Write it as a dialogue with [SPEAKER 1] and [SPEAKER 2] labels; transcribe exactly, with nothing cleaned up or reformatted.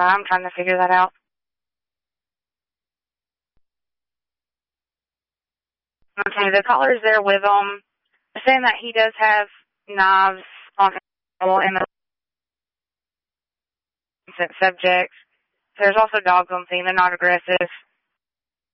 [SPEAKER 1] I'm trying to figure that out. Okay, the caller's there with him, saying that he does have knives on him and the subject. There's also dogs on scene. They're not aggressive.